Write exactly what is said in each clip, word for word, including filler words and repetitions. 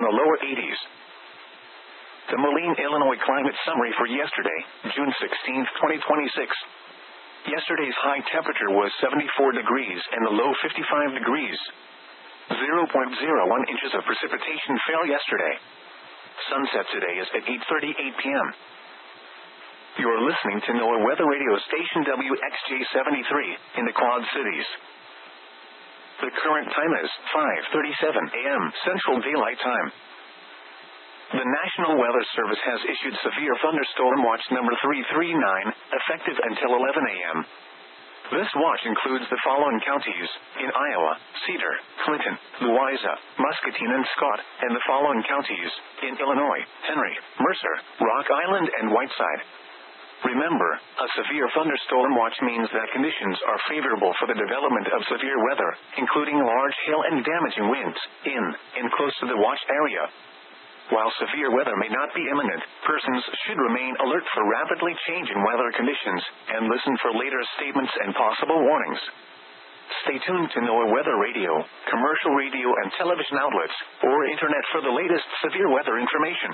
in the lower eighties. The Moline, Illinois climate summary for yesterday, June sixteenth, twenty twenty-six. Yesterday's high temperature was seventy-four degrees and the low fifty-five degrees. zero point zero one inches of precipitation fell yesterday. Sunset today is at eight thirty-eight p.m. You're listening to NOAA Weather Radio Station W X J seventy-three in the Quad Cities. The current time is five thirty-seven a.m. Central Daylight Time. The National Weather Service has issued severe thunderstorm watch number three three nine, effective until eleven a.m. This watch includes the following counties in Iowa: Cedar, Clinton, Louisa, Muscatine, and Scott, and the following counties in Illinois: Henry, Mercer, Rock Island, and Whiteside. Remember, a severe thunderstorm watch means that conditions are favorable for the development of severe weather, including large hail and damaging winds, in and close to the watch area. While severe weather may not be imminent, persons should remain alert for rapidly changing weather conditions, and listen for later statements and possible warnings. Stay tuned to NOAA Weather Radio, commercial radio and television outlets, or internet for the latest severe weather information.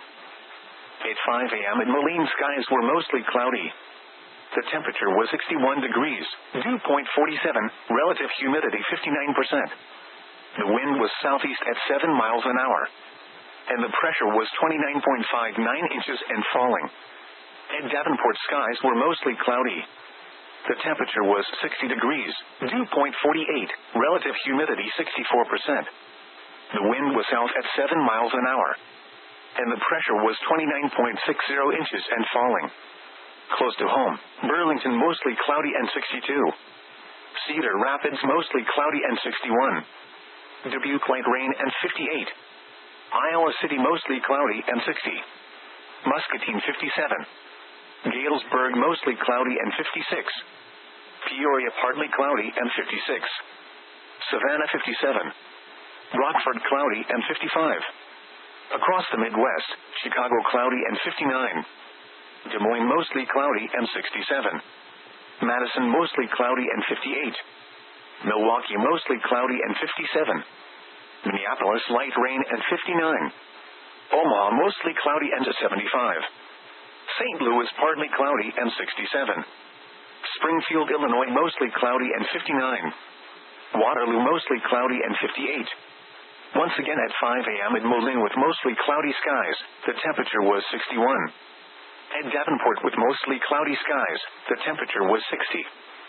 At five a.m. in Moline, skies were mostly cloudy. The temperature was sixty-one degrees, dew point forty-seven, relative humidity fifty-nine percent. The wind was southeast at seven miles an hour. And the pressure was twenty-nine point five nine inches and falling. At Davenport, skies were mostly cloudy. The temperature was sixty degrees, dew point forty-eight, relative humidity sixty-four percent. The wind was south at seven miles an hour. And the pressure was twenty-nine point six zero inches and falling. Close to home, Burlington mostly cloudy and sixty-two. Cedar Rapids mostly cloudy and sixty-one. Dubuque light rain and fifty-eight. Iowa City mostly cloudy and sixty. Muscatine fifty-seven. Galesburg mostly cloudy and fifty-six. Peoria partly cloudy and fifty-six. Savannah fifty-seven. Rockford cloudy and fifty-five. Across the Midwest, Chicago cloudy and fifty-nine. Des Moines mostly cloudy and sixty-seven. Madison mostly cloudy and fifty-eight. Milwaukee mostly cloudy and fifty-seven. Minneapolis light rain and fifty-nine. Omaha mostly cloudy and seventy-five. Saint Louis partly cloudy and sixty-seven. Springfield, Illinois mostly cloudy and fifty-nine. Waterloo mostly cloudy and fifty-eight. Once again at five a.m. in Moline with mostly cloudy skies, the temperature was sixty-one. At Davenport with mostly cloudy skies, the temperature was sixty.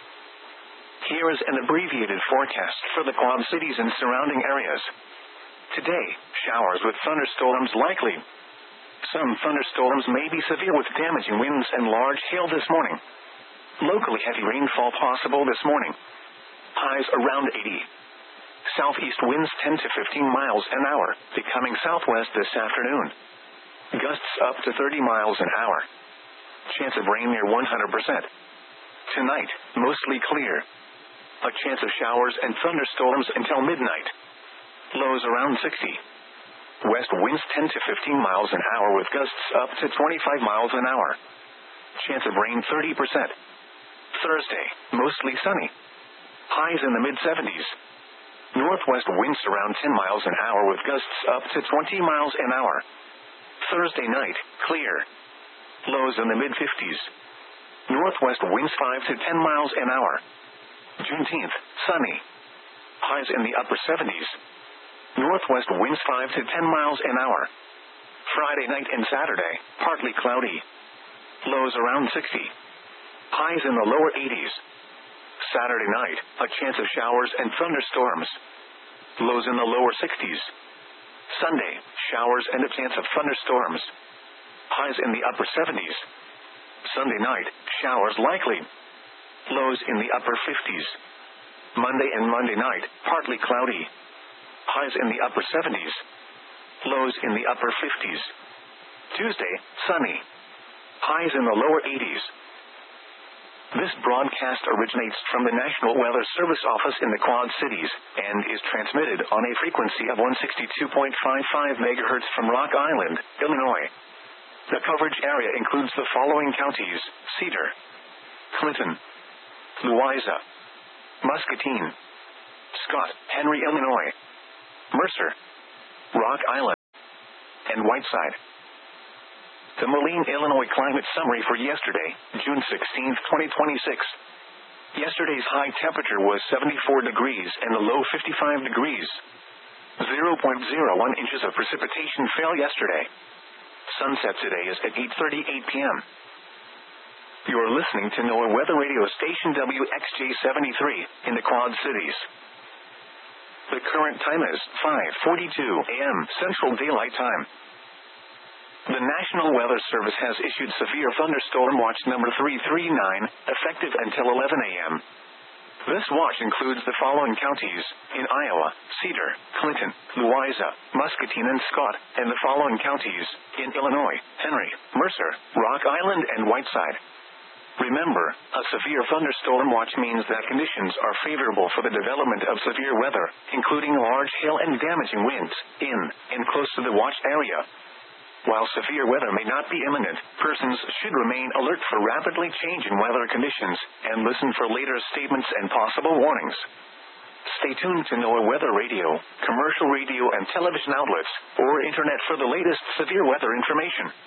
Here is an abbreviated forecast for the Quad Cities and surrounding areas. Today, showers with thunderstorms likely. Some thunderstorms may be severe with damaging winds and large hail this morning. Locally heavy rainfall possible this morning. Highs around eighty. Southeast winds ten to fifteen miles an hour, becoming southwest this afternoon. Gusts up to thirty miles an hour. Chance of rain near one hundred percent. Tonight, mostly clear. A chance of showers and thunderstorms until midnight. Lows around sixty. West winds ten to fifteen miles an hour with gusts up to twenty-five miles an hour. Chance of rain thirty percent. Thursday, mostly sunny. Highs in the mid seventies. Northwest winds around ten miles an hour with gusts up to twenty miles an hour. Thursday night, clear. Lows in the mid fifties. Northwest winds five to ten miles an hour. Juneteenth, sunny. Highs in the upper seventies. Northwest winds five to ten miles an hour. Friday night and Saturday, partly cloudy. Lows around sixty. Highs in the lower eighties. Saturday night, a chance of showers and thunderstorms. Lows in the lower sixties. Sunday, showers and a chance of thunderstorms. Highs in the upper seventies. Sunday night, showers likely. Lows in the upper fifties. Monday and Monday night, partly cloudy. Highs in the upper seventies. Lows in the upper fifties. Tuesday, sunny. Highs in the lower eighties. This broadcast originates from the National Weather Service office in the Quad Cities, and is transmitted on a frequency of one sixty-two point five five megahertz from Rock Island, Illinois. The coverage area includes the following counties: Cedar, Clinton, Louisa, Muscatine, Scott, Henry, Illinois, Mercer, Rock Island. and Whiteside. The Moline, Illinois climate summary for yesterday, June sixteenth, twenty twenty-six. Yesterday's high temperature was seventy-four degrees and the low fifty-five degrees. zero point zero one inches of precipitation fell yesterday. Sunset today is at eight thirty-eight p.m. You're listening to NOAA Weather Radio Station W X J seventy-three in the Quad Cities. The current time is five forty-two a.m. Central Daylight Time. The National Weather Service has issued severe thunderstorm watch number three three nine, effective until eleven a.m. This watch includes the following counties in Iowa: Cedar, Clinton, Louisa, Muscatine, and Scott, and the following counties in Illinois: Henry, Mercer, Rock Island, and Whiteside. Remember, a severe thunderstorm watch means that conditions are favorable for the development of severe weather, including large hail and damaging winds, in and close to the watch area. While severe weather may not be imminent, persons should remain alert for rapidly changing weather conditions, and listen for later statements and possible warnings. Stay tuned to NOAA Weather Radio, commercial radio and television outlets, or internet for the latest severe weather information.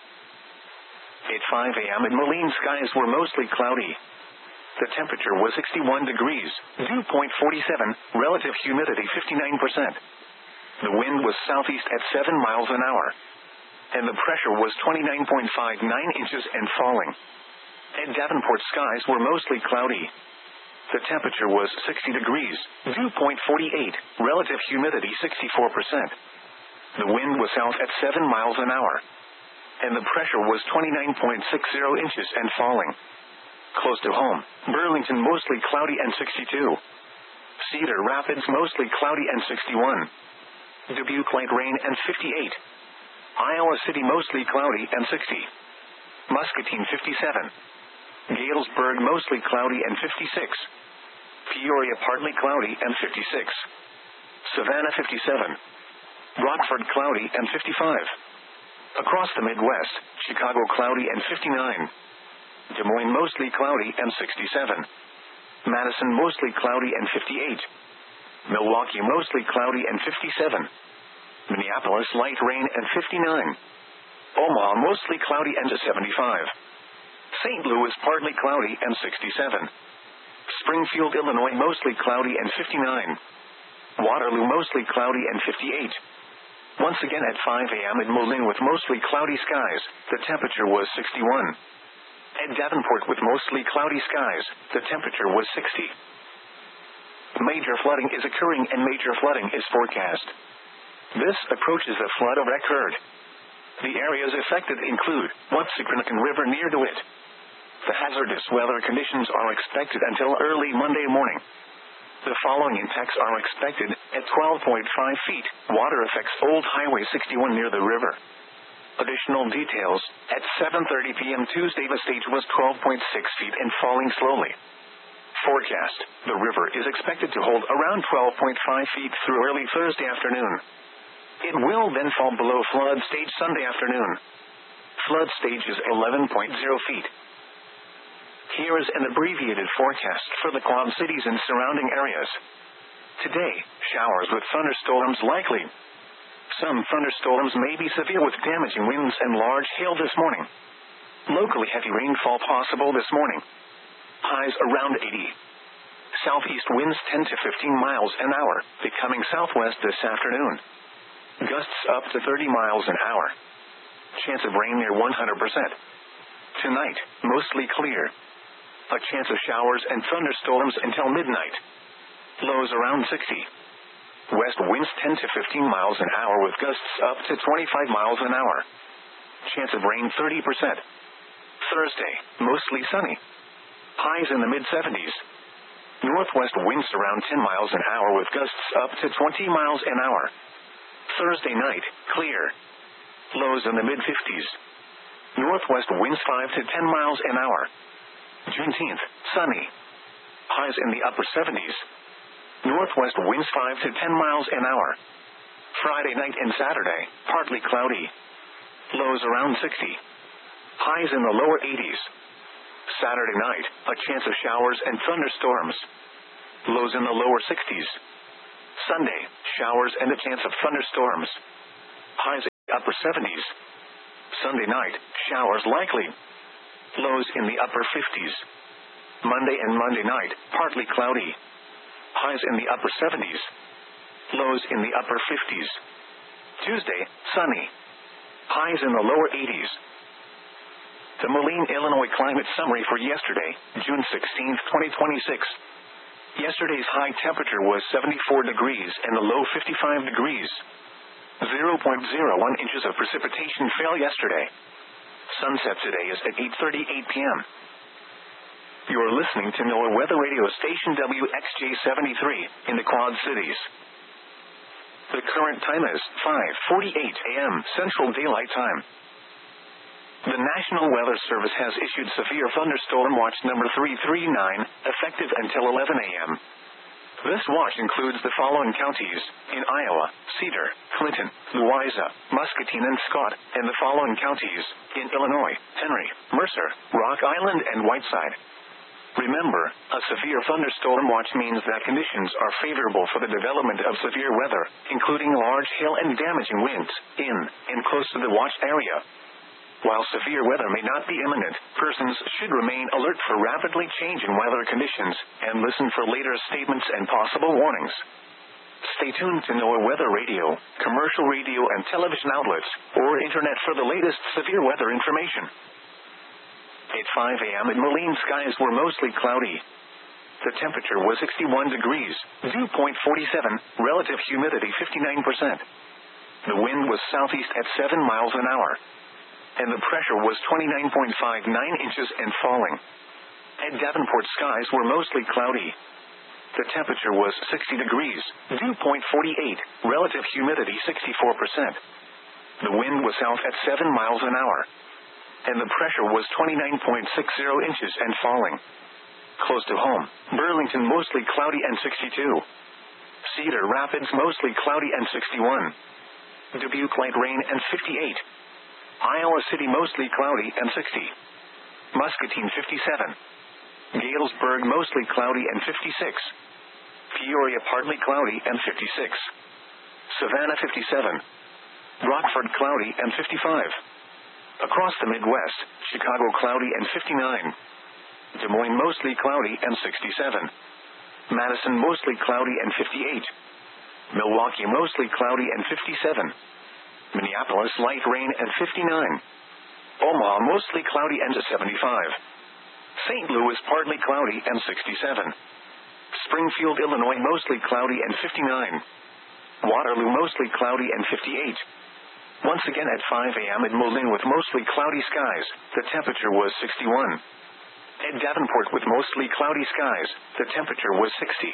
At five a.m. in Moline, skies were mostly cloudy. The temperature was sixty-one degrees, dew point forty-seven, relative humidity fifty-nine percent. The wind was southeast at seven miles an hour. And the pressure was twenty-nine point five nine inches and falling. At Davenport, skies were mostly cloudy. The temperature was sixty degrees, dew point forty-eight, relative humidity sixty-four percent. The wind was south at seven miles an hour. And the pressure was twenty-nine point six zero inches and falling. Close to home, Burlington mostly cloudy and sixty-two. Cedar Rapids mostly cloudy and sixty-one. Dubuque light rain and fifty-eight. Iowa City mostly cloudy and sixty. Muscatine fifty-seven. Galesburg mostly cloudy and fifty-six. Peoria partly cloudy and fifty-six. Savannah fifty-seven. Rockford cloudy and fifty-five. Across the Midwest, Chicago cloudy and fifty-nine. Des Moines mostly cloudy and sixty-seven. Madison mostly cloudy and fifty-eight. Milwaukee mostly cloudy and fifty-seven. Minneapolis light rain and fifty-nine. Omaha mostly cloudy and seventy-five. Saint Louis partly cloudy and sixty-seven. Springfield, Illinois mostly cloudy and fifty-nine. Waterloo mostly cloudy and fifty-eight. Once again at five a.m. in Moline with mostly cloudy skies, the temperature was sixty-one. At Davenport with mostly cloudy skies, the temperature was sixty. Major flooding is occurring and major flooding is forecast. This approaches a flood of record. The areas affected include Watsicranacan River near DeWitt. The hazardous weather conditions are expected until early Monday morning. The following impacts are expected at twelve point five feet. Water affects Old Highway sixty-one near the river. Additional details, at seven thirty p.m. Tuesday the stage was twelve point six feet and falling slowly. Forecast, the river is expected to hold around twelve point five feet through early Thursday afternoon. It will then fall below flood stage Sunday afternoon. Flood stage is eleven point zero feet. Here is an abbreviated forecast for the Quad Cities and surrounding areas. Today, showers with thunderstorms likely. Some thunderstorms may be severe with damaging winds and large hail this morning. Locally heavy rainfall possible this morning. Highs around eighty. Southeast winds ten to fifteen miles an hour, becoming southwest this afternoon. Gusts up to thirty miles an hour. Chance of rain near one hundred percent. Tonight, mostly clear. A chance of showers and thunderstorms until midnight. Lows around sixty. West winds ten to fifteen miles an hour with gusts up to twenty-five miles an hour. Chance of rain thirty percent. Thursday, mostly sunny. Highs in the mid seventies. Northwest winds around ten miles an hour with gusts up to twenty miles an hour. Thursday night, clear. Lows in the mid fifties. Northwest winds five to ten miles an hour. Juneteenth, sunny. Highs in the upper seventies. Northwest winds five to ten miles an hour. Friday night and Saturday, partly cloudy. Lows around sixty. Highs in the lower eighties. Saturday night, a chance of showers and thunderstorms. Lows in the lower sixties. Sunday, showers and a chance of thunderstorms. Highs upper seventies. Sunday night, showers likely. Lows in the upper fifties. Monday and Monday night, partly cloudy. Highs in the upper seventies. Lows in the upper fifties. Tuesday, sunny. Highs in the lower eighties. The Moline, Illinois climate summary for yesterday, June sixteenth, twenty twenty-six. Yesterday's high temperature was seventy-four degrees and the low fifty-five degrees. zero point zero one inches of precipitation fell yesterday. Sunset today is at eight thirty-eight p.m. You are listening to NOAA Weather Radio Station W X J seventy-three in the Quad Cities. The current time is five forty-eight a.m. Central Daylight Time. The National Weather Service has issued severe thunderstorm watch number three three nine, effective until eleven a.m. This watch includes the following counties in Iowa: Cedar, Clinton, Louisa, Muscatine, and Scott, and the following counties in Illinois: Henry, Mercer, Rock Island, and Whiteside. Remember, a severe thunderstorm watch means that conditions are favorable for the development of severe weather, including large hail and damaging winds, in and close to the watch area. While severe weather may not be imminent, persons should remain alert for rapidly changing weather conditions, and listen for later statements and possible warnings. Stay tuned to NOAA Weather Radio, commercial radio and television outlets, or internet for the latest severe weather information. At five a.m. in Moline, skies were mostly cloudy. The temperature was sixty-one degrees, dew point forty-seven, relative humidity fifty-nine percent. The wind was southeast at seven miles an hour. And the pressure was twenty-nine point five nine inches and falling. At Davenport, skies were mostly cloudy. The temperature was sixty degrees, dew point forty-eight, relative humidity sixty-four percent. The wind was south at seven miles an hour. And the pressure was twenty-nine point six zero inches and falling. Close to home, Burlington mostly cloudy and sixty-two. Cedar Rapids mostly cloudy and sixty-one. Dubuque light rain and fifty-eight. Iowa City mostly cloudy and sixty. Muscatine fifty-seven. Galesburg mostly cloudy and fifty-six. Peoria partly cloudy and fifty-six. Savannah fifty-seven. Rockford cloudy and fifty-five. Across the Midwest, Chicago cloudy and fifty-nine. Des Moines mostly cloudy and sixty-seven. Madison mostly cloudy and fifty-eight. Milwaukee mostly cloudy and fifty-seven. Minneapolis light rain and fifty-nine. Omaha mostly cloudy and seventy-five. Saint Louis partly cloudy and sixty-seven. Springfield, Illinois mostly cloudy and fifty-nine. Waterloo mostly cloudy and fifty-eight. Once again at five a.m. in Moline with mostly cloudy skies, the temperature was sixty-one. At Davenport with mostly cloudy skies, the temperature was sixty.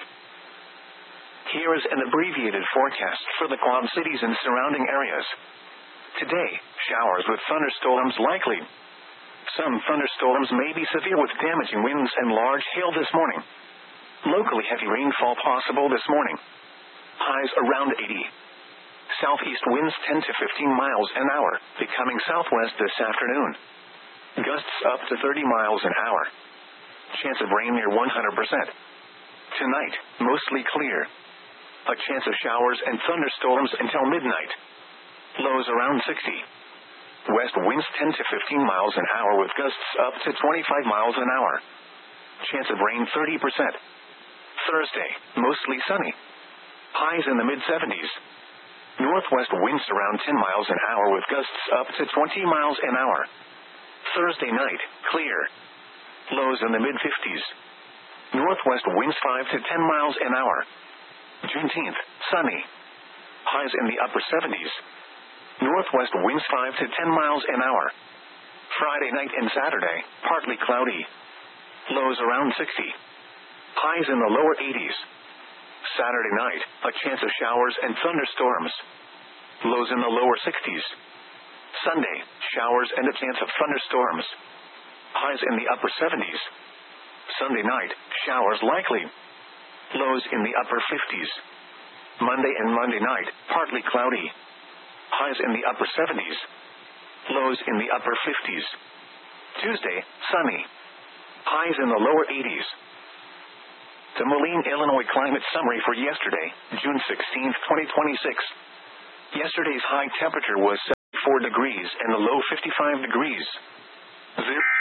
Here is an abbreviated forecast for the Quad Cities and surrounding areas. Today, showers with thunderstorms likely. Some thunderstorms may be severe with damaging winds and large hail this morning. Locally heavy rainfall possible this morning. Highs around eighty. Southeast winds ten to fifteen miles an hour, becoming southwest this afternoon. Gusts up to thirty miles an hour. Chance of rain near one hundred percent. Tonight, mostly clear. A chance of showers and thunderstorms until midnight. Lows around sixty. West winds ten to fifteen miles an hour with gusts up to twenty-five miles an hour. Chance of rain thirty percent. Thursday, mostly sunny. Highs in the mid seventies. Northwest winds around ten miles an hour with gusts up to twenty miles an hour. Thursday night, clear. Lows in the mid fifties. Northwest winds five to ten miles an hour. Juneteenth, sunny. Highs in the upper seventies. Northwest winds five to ten miles an hour. Friday night and Saturday, partly cloudy. Lows around sixty. Highs in the lower eighties. Saturday night, a chance of showers and thunderstorms. Lows in the lower sixties. Sunday, showers and a chance of thunderstorms. Highs in the upper seventies. Sunday night, showers likely. Lows in the upper fifties. Monday and Monday night, partly cloudy. Highs in the upper seventies. Lows in the upper fifties. Tuesday, sunny. Highs in the lower eighties. The Moline, Illinois climate summary for yesterday, June sixteenth, twenty twenty-six. Yesterday's high temperature was seventy-four degrees and the low fifty-five degrees. Zero.